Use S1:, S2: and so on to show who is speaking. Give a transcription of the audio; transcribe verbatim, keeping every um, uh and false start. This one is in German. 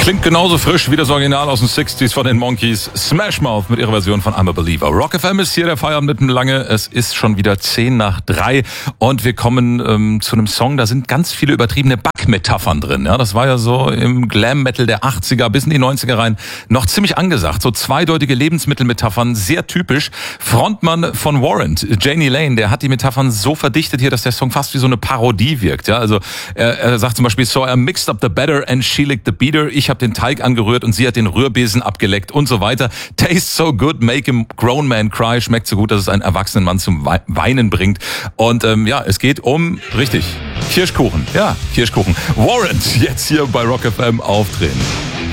S1: Klingt genauso frisch wie das Original aus den sechziger von den Monkees. Smash Mouth mit ihrer Version von I'm a Believer. Rock F M ist hier, der Feierabend mit dem Lange. Es ist schon wieder zehn nach drei und wir kommen ähm, zu einem Song, da sind ganz viele übertriebene Backmetaphern drin. Ja, das war ja so im Glam-Metal der achtziger bis in die neunziger rein noch ziemlich angesagt. So zweideutige Lebensmittelmetaphern, sehr typisch. Frontmann von Warrant, Jani Lane, der hat die Metaphern so verdichtet hier, dass der Song fast wie so eine Parodie wirkt. Ja, also er, er sagt zum Beispiel, so I mixed up the batter and she licked the beater. Ich habe den Teig angerührt und sie hat den Rührbesen abgeleckt und so weiter. Tastes so good, make a grown man cry. Schmeckt so gut, dass es einen erwachsenen Mann zum Weinen bringt. Und ähm, ja, es geht um, richtig, Kirschkuchen. Ja, Kirschkuchen. Warrant, jetzt hier bei Rock F M aufdrehen.